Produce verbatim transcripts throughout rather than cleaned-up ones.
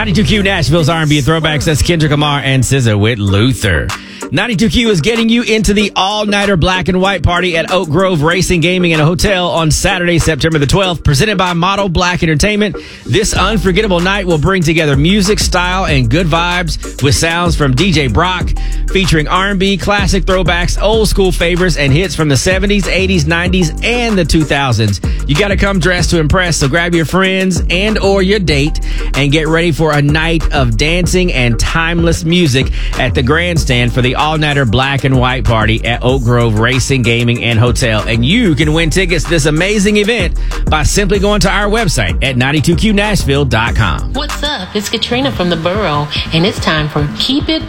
ninety-two Q Nashville's R and B throwbacks. That's Kendrick Lamar and S Z A with Luther. ninety-two Q is getting you into the all-nighter black and white party at Oak Grove Racing, Gaming, and a Hotel on Saturday, September the twelfth, presented by Model Black Entertainment. This unforgettable night will bring together music, style, and good vibes with sounds from D J Brock, featuring R and B, classic throwbacks, old school favorites, and hits from the seventies, eighties, nineties, and the two thousands. You got to come dressed to impress, so grab your friends and or your date and get ready for a night of dancing and timeless music at the grandstand for the all-nighter black and white party at Oak Grove Racing, Gaming, and Hotel. And you can win tickets to this amazing event by simply going to our website at ninety-two Q Nashville dot com. What's up? It's Katrina from the Borough, and it's time for Keep It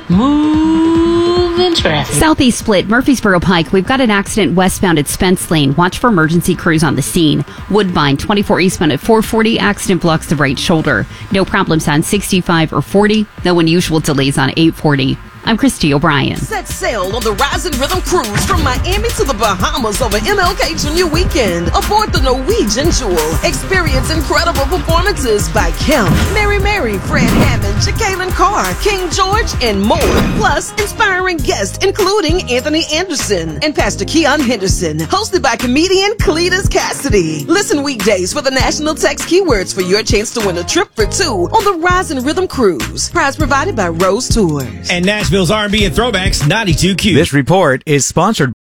Moving Traffic. Southeast Split, Murfreesboro Pike. We've got an accident westbound at Spence Lane. Watch for emergency crews on the scene. Woodbine, twenty-four eastbound at four forty. Accident blocks the right shoulder. No problems on sixty-five or forty. No unusual delays on eight forty. I'm Christy O'Brien. Set sail on the Rising Rhythm Cruise from Miami to the Bahamas over M L K Junior Weekend. Aboard the Norwegian Jewel, experience incredible performances by Kim, Mary Mary, Fred Hammond, Jacqueline Carr, King George, and more. Plus, inspiring guests including Anthony Anderson and Pastor Keon Henderson. Hosted by comedian Cletus Cassidy. Listen weekdays for the national text keywords for your chance to win a trip for two on the Rising Rhythm Cruise. Prize provided by Rose Tours. And Nashville's R and B and throwbacks, ninety-two Q. This report is sponsored.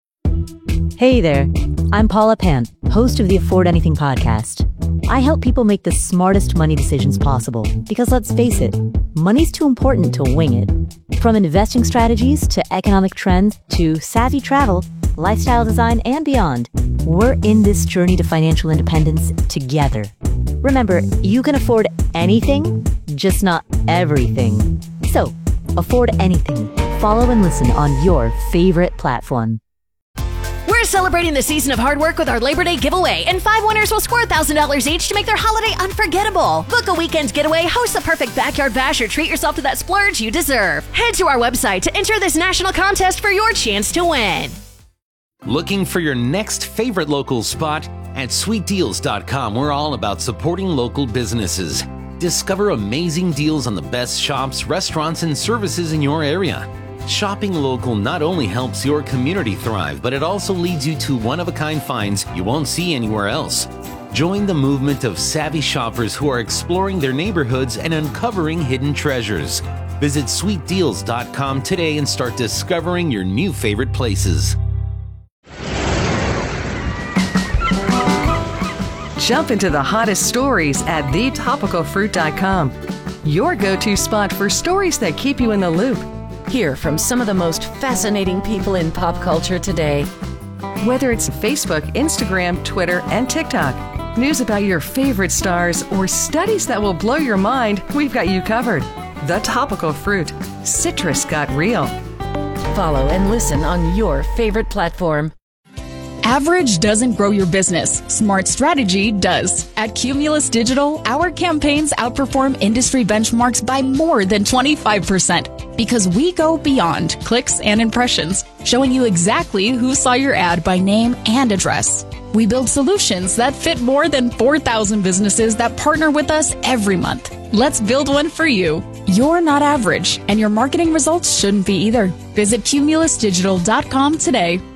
Hey there, I'm Paula Pant, host of the Afford Anything podcast. I help people make the smartest money decisions possible because, let's face it, money's too important to wing it. From investing strategies to economic trends to savvy travel, lifestyle design, and beyond, we're in this journey to financial independence together. Remember, you can afford anything, just not everything. So, afford anything. Follow and listen on your favorite platform. We're celebrating the season of hard work with our Labor Day giveaway, and five winners will score one thousand dollars each to make their holiday unforgettable. Book a weekend getaway, host the perfect backyard bash, or treat yourself to that splurge you deserve. Head to our website to enter this national contest for your chance to win. Looking for your next favorite local spot? At sweet deals dot com, we're all about supporting local businesses. Discover amazing deals on the best shops, restaurants, and services in your area. Shopping local not only helps your community thrive, but it also leads you to one-of-a-kind finds you won't see anywhere else. Join the movement of savvy shoppers who are exploring their neighborhoods and uncovering hidden treasures. Visit sweet deals dot com today and start discovering your new favorite places. Jump into the hottest stories at the topical fruit dot com, your go-to spot for stories that keep you in the loop. Hear from some of the most fascinating people in pop culture today. Whether it's Facebook, Instagram, Twitter, and TikTok, news about your favorite stars, or studies that will blow your mind, we've got you covered. The Topical Fruit. Citrus got real. Follow and listen on your favorite platform. Average doesn't grow your business. Smart strategy does. At Cumulus Digital, our campaigns outperform industry benchmarks by more than twenty-five percent because we go beyond clicks and impressions, showing you exactly who saw your ad by name and address. We build solutions that fit more than four thousand businesses that partner with us every month. Let's build one for you. You're not average, and your marketing results shouldn't be either. Visit Cumulus Digital dot com today.